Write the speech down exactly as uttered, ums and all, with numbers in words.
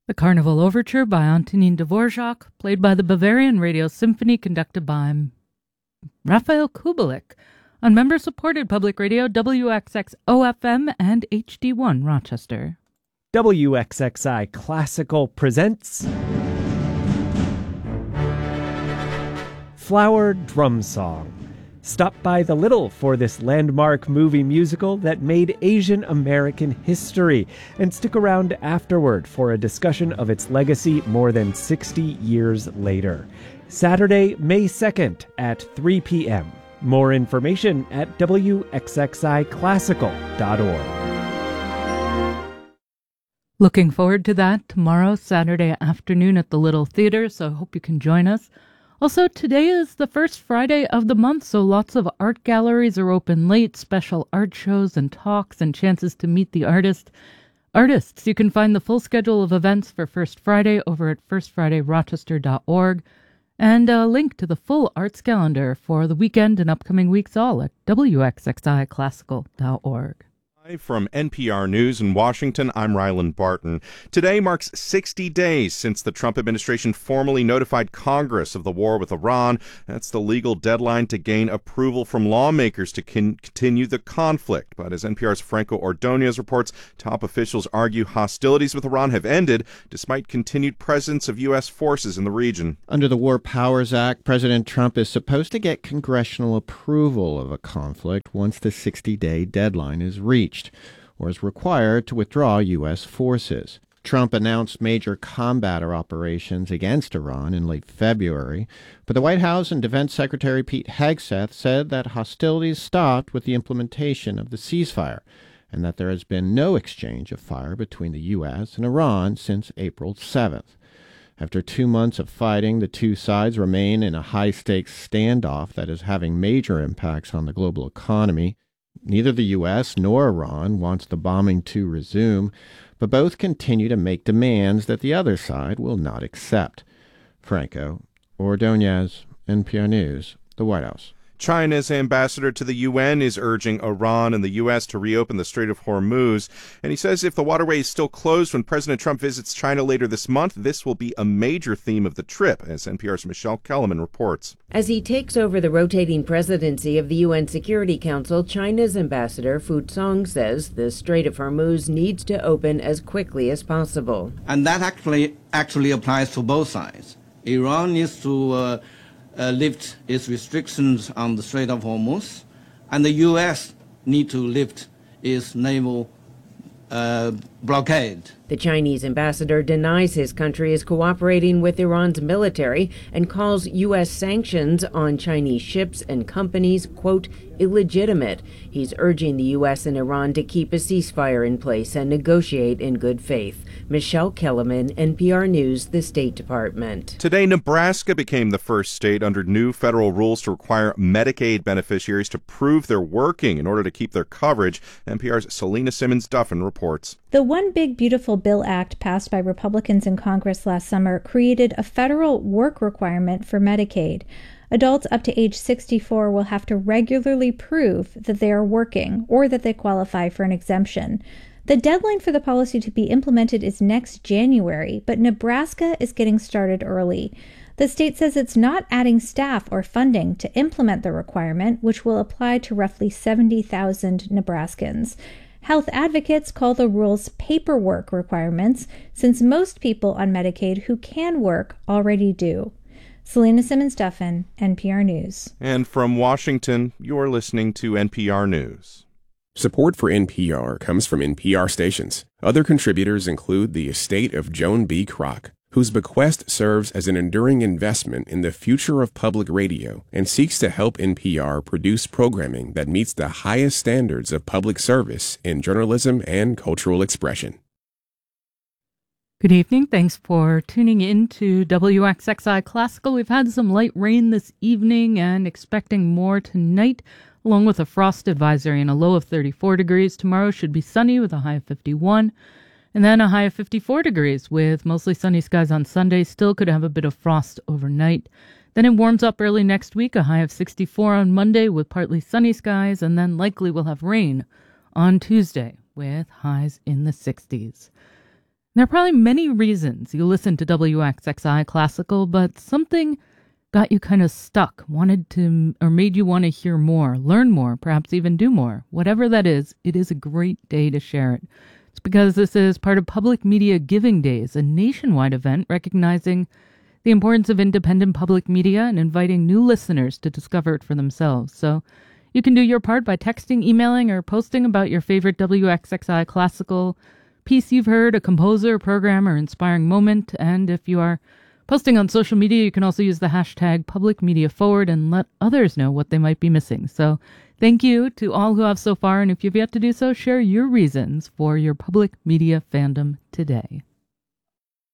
The Carnival Overture by Antonin Dvorak, played by the Bavarian Radio Symphony, conducted by Raphael Kubelik, on member-supported public radio W X X O F M and H D one Rochester. W X X I Classical presents Flower Drum Song. Stop by the Little for this landmark movie musical that made Asian American history, and stick around afterward for a discussion of its legacy more than sixty years later. Saturday, May second at three p.m. More information at W X X I classical dot org. Looking forward to that tomorrow, Saturday afternoon at the Little Theater, so I hope you can join us. Also, today is the first Friday of the month, so lots of art galleries are open late, special art shows and talks, and chances to meet the artist. Artists, you can find the full schedule of events for First Friday over at first friday rochester dot org, and a link to the full arts calendar for the weekend and upcoming weeks all at W X X I classical dot org. From N P R News in Washington, I'm Ryland Barton. Today marks sixty days since the Trump administration formally notified Congress of the war with Iran. That's the legal deadline to gain approval from lawmakers to con- continue the conflict. But as N P R's Franco Ordonez reports, top officials argue hostilities with Iran have ended despite continued presence of U S forces in the region. Under the War Powers Act, President Trump is supposed to get congressional approval of a conflict once the sixty-day deadline is reached, or is required to withdraw U S forces. Trump announced major combat operations against Iran in late February, but the White House and Defense Secretary Pete Hegseth said that hostilities stopped with the implementation of the ceasefire, and that there has been no exchange of fire between the U S and Iran since April seventh. After two months of fighting, the two sides remain in a high-stakes standoff that is having major impacts on the global economy. Neither the U S nor Iran wants the bombing to resume, but both continue to make demands that the other side will not accept. Franco Ordonez, N P R News, the White House. China's ambassador to the U N is urging Iran and the U S to reopen the Strait of Hormuz. And he says if the waterway is still closed when President Trump visits China later this month, this will be a major theme of the trip, as N P R's Michelle Kellerman reports. As he takes over the rotating presidency of the U N Security Council, China's ambassador Fu Song says the Strait of Hormuz needs to open as quickly as possible. And that actually actually applies to both sides. Iran needs to uh, Uh, lift its restrictions on the Strait of Hormuz, and the U S need to lift its naval uh, blockade. The Chinese ambassador denies his country is cooperating with Iran's military and calls U S sanctions on Chinese ships and companies, quote, illegitimate. He's urging the U S and Iran to keep a ceasefire in place and negotiate in good faith. Michelle Kellerman, N P R News, the State Department. Today, Nebraska became the first state under new federal rules to require Medicaid beneficiaries to prove they're working in order to keep their coverage. N P R's Selena Simmons-Duffin reports. The One Big Beautiful Bill Act passed by Republicans in Congress last summer created a federal work requirement for Medicaid. Adults up to age sixty-four will have to regularly prove that they are working or that they qualify for an exemption. The deadline for the policy to be implemented is next January, but Nebraska is getting started early. The state says it's not adding staff or funding to implement the requirement, which will apply to roughly seventy thousand Nebraskans. Health advocates call the rules paperwork requirements, since most people on Medicaid who can work already do. Selena Simmons-Duffin, N P R News. And from Washington, you're listening to N P R News. Support for N P R comes from N P R stations. Other contributors include the estate of Joan B. Kroc, whose bequest serves as an enduring investment in the future of public radio and seeks to help N P R produce programming that meets the highest standards of public service in journalism and cultural expression. Good evening. Thanks for tuning in to W X X I Classical. We've had some light rain this evening and expecting more tonight, along with a frost advisory and a low of thirty-four degrees. Tomorrow should be sunny with a high of fifty-one, and then a high of fifty-four degrees with mostly sunny skies on Sunday. Still could have a bit of frost overnight. Then it warms up early next week, a high of sixty-four on Monday with partly sunny skies, and then likely we'll have rain on Tuesday with highs in the sixties. There are probably many reasons you listen to W X X I Classical, but something got you kind of stuck, wanted to, or made you want to hear more, learn more, perhaps even do more. Whatever that is, it is a great day to share it. It's because this is part of Public Media Giving Days, a nationwide event recognizing the importance of independent public media and inviting new listeners to discover it for themselves. So you can do your part by texting, emailing, or posting about your favorite W X X I Classical piece you've heard, a composer, programmer, inspiring moment. And if you are posting on social media, you can also use the hashtag Public Media Forward and let others know what they might be missing. So thank you to all who have so far, and if you've yet to do so, share your reasons for your public media fandom today.